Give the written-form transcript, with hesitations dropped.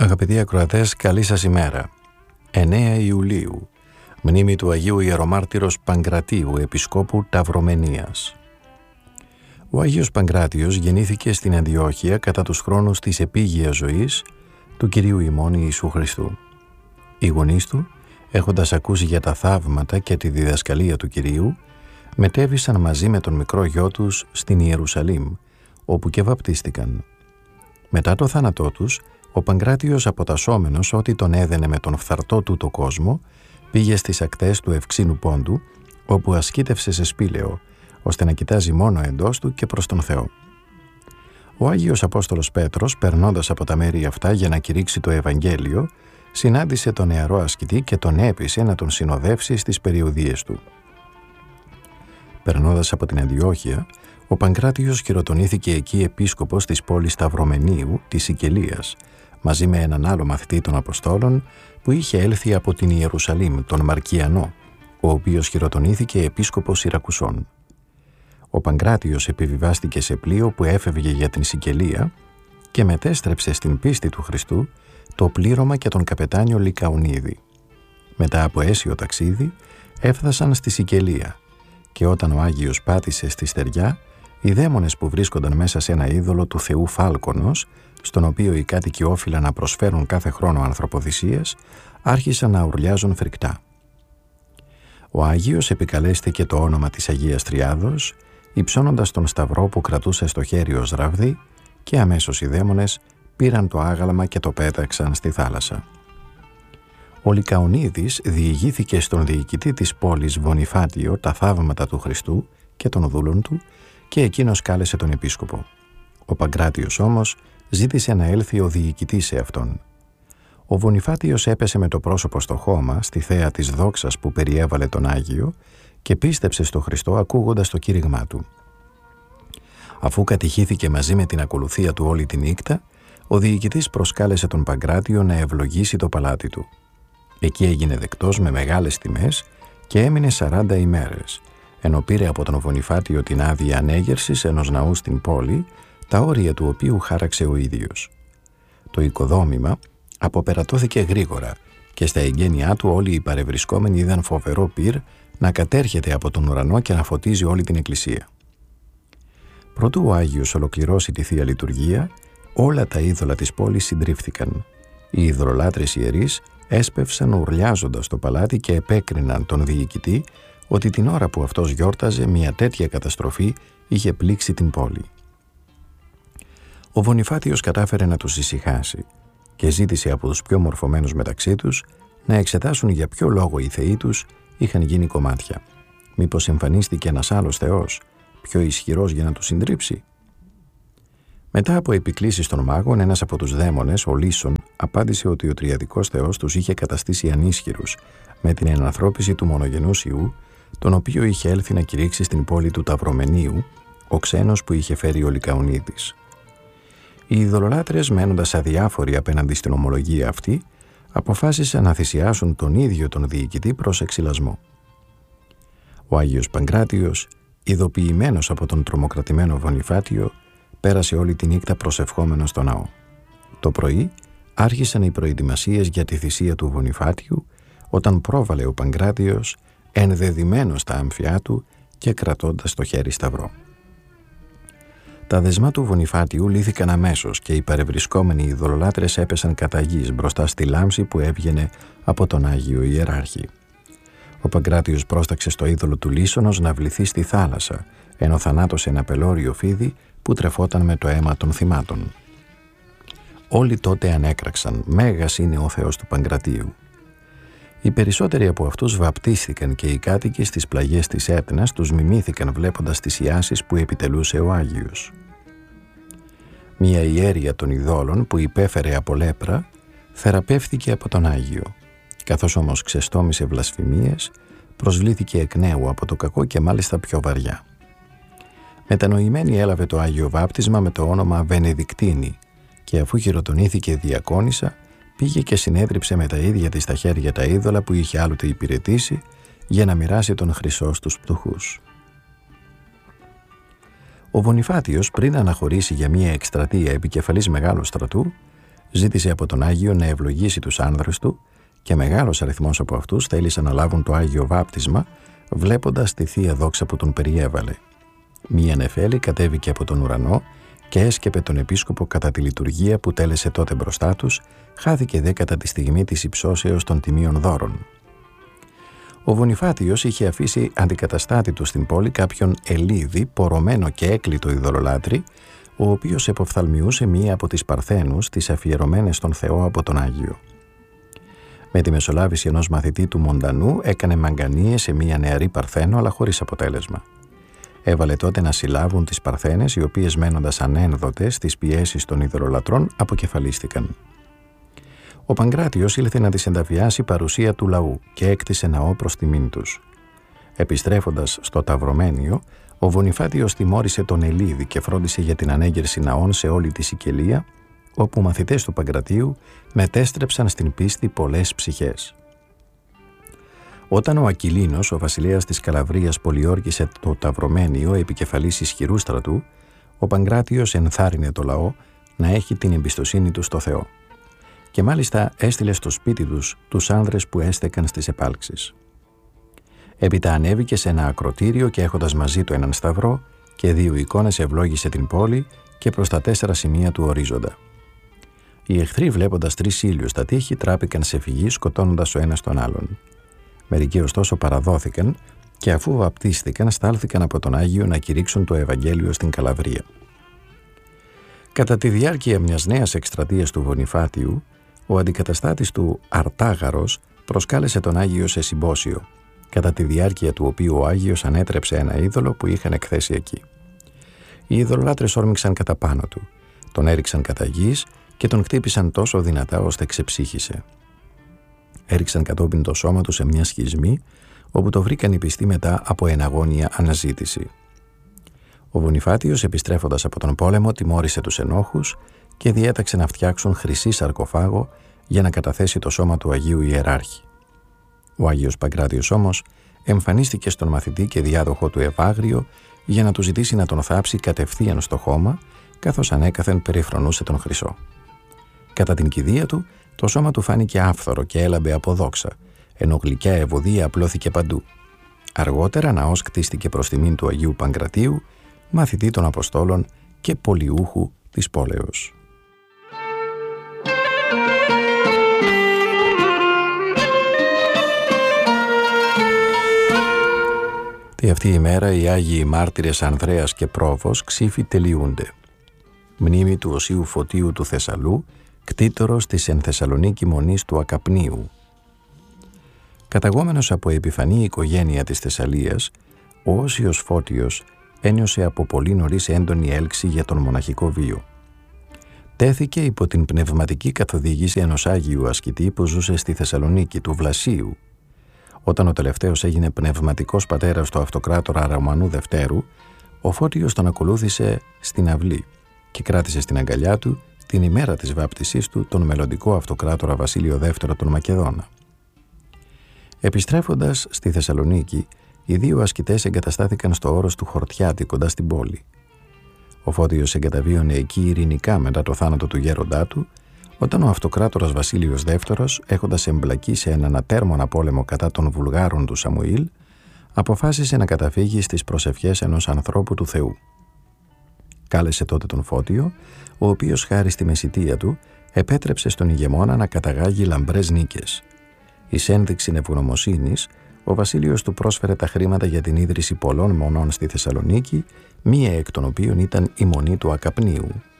Αγαπητοί ακροατές, καλή σας ημέρα. 9 Ιουλίου, μνήμη του Αγίου Ιερομάρτυρος Παγκρατίου, Επισκόπου Ταυρομενίας. Ο Άγιος Παγκράτιος γεννήθηκε στην Αντιόχεια κατά τους χρόνους της επίγειας ζωής του Κυρίου ημών Ιησού Χριστού. Οι γονείς του, έχοντας ακούσει για τα θαύματα και τη διδασκαλία του Κυρίου, μετέβησαν μαζί με τον μικρό γιο τους στην Ιερουσαλήμ, όπου και βαπτίστηκαν. Μετά το θάνατό τους, ο Παγκράτιος, αποτασσόμενος ότι τον έδαινε με τον φθαρτό του το κόσμο, πήγε στις ακτές του Ευξήνου Πόντου, όπου ασκήτευσε σε σπήλαιο, ώστε να κοιτάζει μόνο εντός του και προς τον Θεό. Ο Άγιος Απόστολος Πέτρος, περνώντας από τα μέρη αυτά για να κηρύξει το Ευαγγέλιο, συνάντησε τον νεαρό ασκητή και τον έπεισε να τον συνοδεύσει στις περιοδίες του. Περνώντας από την Αντιόχεια, ο Παγκράτιος χειροτονήθηκε εκεί επίσκοπος της πόλης Ταυρομενίου, της Σικελίας, μαζί με έναν άλλο μαθητή των Αποστόλων που είχε έλθει από την Ιερουσαλήμ, τον Μαρκιανό, ο οποίος χειροτονήθηκε επίσκοπος Σιρακουσών. Ο Παγκράτιος επιβιβάστηκε σε πλοίο που έφευγε για την Σικελία και μετέστρεψε στην πίστη του Χριστού το πλήρωμα και τον καπετάνιο Λικαουνίδη. Μετά από αίσιο ταξίδι έφτασαν στη Σικελία και όταν ο Άγιος πάτησε στη στεριά, οι δαίμονες που βρίσκονταν μέσα σε ένα είδωλο του θεού Φάλκονος, στον οποίο οι κάτοικοι όφυλαν να προσφέρουν κάθε χρόνο ανθρωποθυσίες, άρχισαν να ουρλιάζουν φρικτά. Ο Άγιος επικαλέστηκε το όνομα της Αγίας Τριάδος, υψώνοντας τον σταυρό που κρατούσε στο χέρι ως ραβδί, και αμέσως οι δαίμονες πήραν το άγαλμα και το πέταξαν στη θάλασσα. Ο Λικαουνίδης διηγήθηκε στον διοικητή της πόλης Βονιφάτιο τα θαύματα του Χριστού και των δούλων του και εκείνος κάλεσε τον επίσκοπο. Ο Παγκράτιος όμως ζήτησε να έλθει ο διοικητής σε αυτόν. Ο Βονιφάτιος έπεσε με το πρόσωπο στο χώμα, στη θέα της δόξας που περιέβαλε τον Άγιο, και πίστεψε στο Χριστό ακούγοντας το κήρυγμά του. Αφού κατηχήθηκε μαζί με την ακολουθία του όλη τη νύχτα, ο διοικητής προσκάλεσε τον Παγκράτιο να ευλογήσει το παλάτι του. Εκεί έγινε δεκτός με μεγάλες τιμές και έμεινε 40 ημέρες, ενώ πήρε από τον Βονιφάτιο την άδεια ανέγερσης ενός ναού στην πόλη, τα όρια του οποίου χάραξε ο ίδιος. Το οικοδόμημα αποπερατώθηκε γρήγορα και στα εγγένειά του όλοι οι παρευρισκόμενοι είδαν φοβερό πυρ να κατέρχεται από τον ουρανό και να φωτίζει όλη την εκκλησία. Προτού ο Άγιος ολοκληρώσει τη Θεία Λειτουργία, όλα τα είδωλα της πόλης συντρίφθηκαν. Οι ειδωλολάτρες ιερείς έσπευσαν ουρλιάζοντας το παλάτι και επέκριναν τον διοικητή ότι την ώρα που αυτός γιόρταζε μια τέτοια καταστροφή είχε πλήξει την πόλη. Ο Βονιφάτιος κατάφερε να τους ησυχάσει και ζήτησε από τους πιο μορφωμένους μεταξύ τους να εξετάσουν για ποιο λόγο οι θεοί τους είχαν γίνει κομμάτια. Μήπως εμφανίστηκε ένας άλλος θεός, πιο ισχυρός για να τους συντρίψει? Μετά από επικλήσεις των μάγων, ένας από τους δαίμονες, ο Λύσον, απάντησε ότι ο τριαδικός θεός τους είχε καταστήσει ανίσχυρους με την ενανθρώπιση του μονογενούς Υιού, τον οποίο είχε έλθει να κηρύξει στην πόλη του Ταυρομενίου, ο ξένος που είχε φέρει ο Λικαουνίδης. Οι ειδωλολάτρες, μένοντας αδιάφοροι απέναντι στην ομολογία αυτή, αποφάσισαν να θυσιάσουν τον ίδιο τον διοικητή προς εξυλασμό. Ο Άγιος Παγκράτιος, ειδοποιημένος από τον τρομοκρατημένο Βονιφάτιο, πέρασε όλη τη νύχτα προσευχόμενος στο ναό. Το πρωί άρχισαν οι προετοιμασίες για τη θυσία του Βονιφάτιου, όταν πρόβαλε ο Παγκράτιος ενδεδειμένος στα άμφιά του και κρατώντας το χέρι σταυρό. Τα δεσμά του Βονιφάτιου λύθηκαν αμέσως και οι παρευρισκόμενοι ειδωλολάτρες έπεσαν κατά γης μπροστά στη λάμψη που έβγαινε από τον Άγιο Ιεράρχη. Ο Παγκράτιος πρόσταξε στο είδωλο του Λύσωνος να βληθεί στη θάλασσα, ενώ θανάτωσε ένα πελώριο φίδι που τρεφόταν με το αίμα των θυμάτων. Όλοι τότε ανέκραξαν, «Μέγας είναι ο Θεός του Παγκρατίου». Οι περισσότεροι από αυτούς βαπτίστηκαν και οι κάτοικοι στις πλαγιές της Έτνας τους μιμήθηκαν βλέποντας τις ιάσεις που επιτελούσε ο Άγιος. Μια ιέρια των ειδόλων που υπέφερε από λέπρα θεραπεύθηκε από τον Άγιο. Καθώς όμως ξεστόμησε βλασφημίες, προσβλήθηκε εκ νέου από το κακό και μάλιστα πιο βαριά. Μετανοημένη έλαβε το Άγιο Βάπτισμα με το όνομα Βενεδικτίνη και αφού χειροτονήθηκε διακόνισσα, πήγε και συνέδριψε με τα ίδια της τα χέρια τα είδωλα που είχε άλλοτε υπηρετήσει για να μοιράσει τον χρυσό στους πτωχούς. Ο Βονιφάτιος, πριν αναχωρήσει για μια εκστρατεία επικεφαλής μεγάλου στρατού, ζήτησε από τον Άγιο να ευλογήσει τους άνδρες του και μεγάλος αριθμός από αυτούς θέλησαν να λάβουν το Άγιο Βάπτισμα, βλέποντας τη Θεία Δόξα που τον περιέβαλε. Μία νεφέλη κατέβηκε από τον ουρανό και έσκεπε τον επίσκοπο κατά τη λειτουργία που τέλεσε τότε μπροστά τους, χάθηκε δε κατά τη στιγμή της υψώσεως των τιμίων δώρων. Ο Βονιφάτιος είχε αφήσει αντικαταστάτη του στην πόλη κάποιον Ελίδη, πορωμένο και έκλειτο ειδωλολάτρη, ο οποίος εποφθαλμιούσε μία από τις Παρθένους, τις αφιερωμένες στον Θεό από τον Άγιο. Με τη μεσολάβηση ενός μαθητή του Μοντανού έκανε μαγκανίες σε μία νεαρή Παρθένο, αλλά χωρίς αποτέλεσμα. Έβαλε τότε να συλλάβουν τις Παρθένες, οι οποίες μένοντας ανένδοτες στις πιέσεις των ειδωλολατρών αποκεφαλίστηκαν. Ο Παγκράτιος ήλθε να τις ενταφιάσει παρουσία του λαού και έκτισε ναό προς τιμήν τους. Επιστρέφοντας στο Ταυρωμένιο, ο Βονιφάτιος τιμώρησε τον Ελίδη και φρόντισε για την ανέγερση ναών σε όλη τη Σικελία, όπου μαθητές του Παγκρατίου μετέστρεψαν στην πίστη πολλές ψυχές. Όταν ο Ακυλίνος, ο βασιλέας της Καλαβρίας, πολιόρκησε το Ταυρωμένιο επικεφαλής ισχυρού στρατού, ο Παγκράτιος ενθάρρυνε το λαό να έχει την εμπιστοσύνη του στο Θεό. Και μάλιστα έστειλε στο σπίτι τους άνδρες που έστεκαν στις επάλξεις. Έπειτα ανέβηκε σε ένα ακροτήριο και έχοντας μαζί του έναν σταυρό και 2 εικόνες ευλόγησε την πόλη και προς τα 4 σημεία του ορίζοντα. Οι εχθροί, βλέποντας 3 ήλιους στα τείχη, τράπηκαν σε φυγή, σκοτώνοντας ο ένας τον άλλον. Μερικοί ωστόσο παραδόθηκαν και αφού βαπτίστηκαν στάλθηκαν από τον Άγιο να κηρύξουν το Ευαγγέλιο στην Καλαβρία. Κατά τη διάρκεια μιας νέας εκστρατείας του Βονιφάτιου, ο αντικαταστάτης του Αρτάγαρος προσκάλεσε τον Άγιο σε συμπόσιο, κατά τη διάρκεια του οποίου ο Άγιος ανέτρεψε ένα είδωλο που είχαν εκθέσει εκεί. Οι ειδωλολάτρες όρμηξαν κατά πάνω του, τον έριξαν κατά γης και τον χτύπησαν τόσο δυνατά ώστε ξεψύχησε. Έριξαν κατόπιν το σώμα του σε μια σχισμή, όπου το βρήκαν οι πιστοί μετά από εναγώνια αναζήτηση. Ο Βονιφάτιος, επιστρέφοντας από τον πόλεμο, τιμώρησε τους ενόχους και διέταξε να φτιάξουν χρυσή σαρκοφάγο για να καταθέσει το σώμα του Αγίου Ιεράρχη. Ο Άγιος Παγκράτιος όμως εμφανίστηκε στον μαθητή και διάδοχο του Ευάγριο για να του ζητήσει να τον θάψει κατευθείαν στο χώμα, καθώς ανέκαθεν περιφρονούσε τον χρυσό. Κατά την κηδεία του, το σώμα του φάνηκε άφθορο και έλαμπε από δόξα, ενώ γλυκιά ευωδία απλώθηκε παντού. Αργότερα ναός κτίστηκε προς τιμήν του Αγίου Παγκρατίου, μαθητή των Αποστόλων και πολιούχου της πόλεως. Τη αυτή η μέρα οι Άγιοι Μάρτυρες Ανδρέας και Πρόβος ξύφοι τελειούνται. Μνήμη του Οσίου Φωτίου του Θεσσαλού, κτήτορος της εν Θεσσαλονίκη Μονής του Ακαπνίου. Καταγόμενος από επιφανή οικογένεια της Θεσσαλίας, ο Όσιος Φώτιος ένιωσε από πολύ νωρίς έντονη έλξη για τον μοναχικό βίο. Τέθηκε υπό την πνευματική καθοδήγηση ενός Άγιου ασκητή που ζούσε στη Θεσσαλονίκη, του Βλασίου. Όταν ο τελευταίος έγινε πνευματικός πατέρας του αυτοκράτορα Ρωμανού Δευτέρου, ο Φώτιος τον ακολούθησε στην αυλή και κράτησε στην αγκαλιά του την ημέρα της βάπτισής του τον μελλοντικό αυτοκράτορα Βασίλειο Δεύτερο τον Μακεδόνα. Επιστρέφοντας στη Θεσσαλονίκη, οι 2 ασκητές εγκαταστάθηκαν στο όρος του Χορτιάτη κοντά στην πόλη. Ο Φώτιος εγκαταβίωνε εκεί ειρηνικά μετά το θάνατο του γέροντά του, όταν ο αυτοκράτορας Βασίλειος Δεύτερος, έχοντας εμπλακεί σε έναν ατέρμονα πόλεμο κατά των Βουλγάρων του Σαμουήλ, αποφάσισε να καταφύγει στις προσευχές ενός ανθρώπου του Θεού. Κάλεσε τότε τον Φώτιο, ο οποίος χάρη στη μεσιτεία του επέτρεψε στον ηγεμόνα να καταγάγει λαμπρές νίκες. Εις ένδειξη ευγνωμοσύνης, ο Βασίλειος του πρόσφερε τα χρήματα για την ίδρυση πολλών μονών στη Θεσσαλονίκη, μία εκ των οποίων ήταν η Μονή του Ακαπνίου.